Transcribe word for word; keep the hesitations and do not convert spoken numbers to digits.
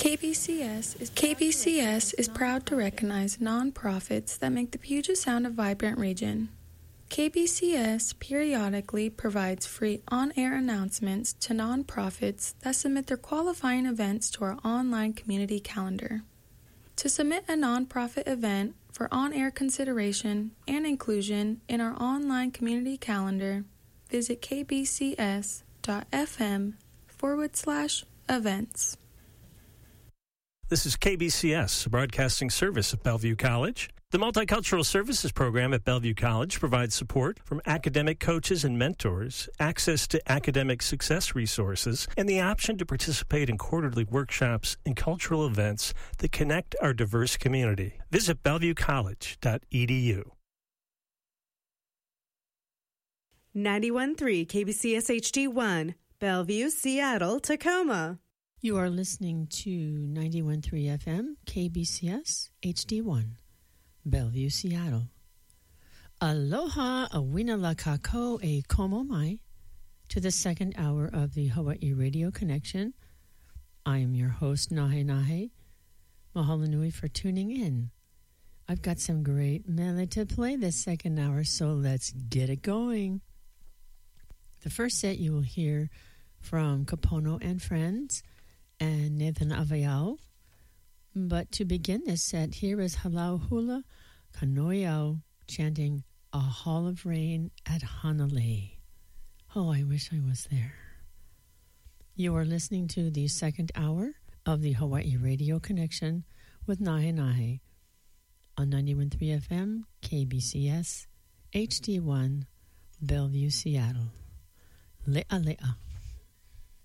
K B C S is K B C S is proud to recognize nonprofits that make the Puget Sound a vibrant region. K B C S periodically provides free on-air announcements to nonprofits that submit their qualifying events to our online community calendar. To submit a nonprofit event for on-air consideration and inclusion in our online community calendar, visit kbcs.fm forward slash events. This is K B C S, a broadcasting service of Bellevue College. The Multicultural Services Program at Bellevue College provides support from academic coaches and mentors, access to academic success resources, and the option to participate in quarterly workshops and cultural events that connect our diverse community. Visit bellevue college dot e d u. ninety-one point three K B C S H D one, Bellevue, Seattle, Tacoma. You are listening to ninety-one point three F M, K B C S H D one, Bellevue, Seattle. Aloha, awina la kako e komo mai, to the second hour of the Hawaii Radio Connection. I am your host, Nahe Nahe. Mahalo nui for tuning in. I've got some great mele to play this second hour, so let's get it going. The first set you will hear from Kapono and Friends and Nathan Avayao. But to begin this set, here is Halau Hula Kanoiao chanting A Hall of Rain at Hanalei. Oh, I wish I was there. You are listening to the second hour of the Hawaii Radio Connection with Nahe Nahe on ninety-one point three F M, K B C S, H D one, Bellevue, Seattle. Le'a le'a.